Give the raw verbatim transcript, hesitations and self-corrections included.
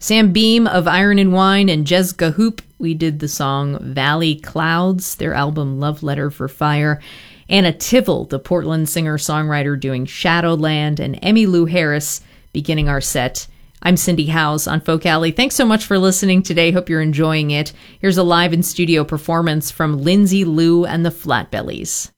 Sam Beam of Iron and Wine and Jezga Hoop, we did the song Valley Clouds, their album Love Letter for Fire. Anna Tivel, the Portland singer-songwriter, doing Shadowland, and Emmylou Harris beginning our set. I'm Cindy Howes on Folk Alley. Thanks so much for listening today. Hope you're enjoying it. Here's a live in studio performance from Lindsay Lou and the Flatbellies.